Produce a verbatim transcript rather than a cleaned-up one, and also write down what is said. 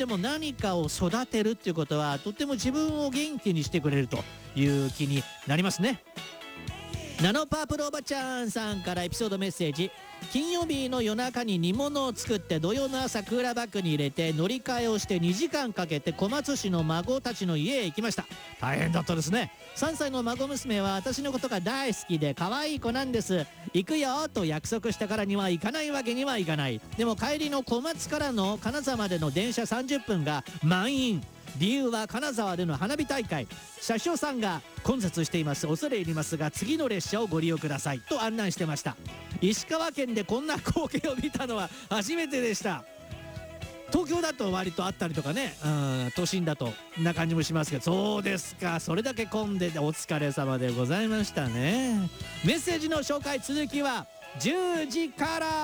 っても何かを育てるっていうことはとっても自分を元気にしてくれるという気になりますね。ナノパープルおばちゃんさんからエピソードメッセージ。金曜日の夜中に煮物を作って土曜の朝クーラーバッグに入れて乗り換えをしてにじかんかけて小松市の孫たちの家へ行きました。大変だったですね。さんさいの孫娘は私のことが大好きで可愛い子なんです。行くよと約束したからには行かないわけにはいかない。でも帰りの小松からの金沢までの電車さんじゅっぷんが満員。理由は金沢での花火大会。車掌さんが混雑しています、恐れ入りますが次の列車をご利用くださいと案内してました。石川県でこんな光景を見たのは初めてでした。東京だと割とあったりとかね、うん、都心だとな感じもしますけど、そうですか、それだけ混んでてお疲れ様でございましたね。メッセージの紹介続きはじゅうじから。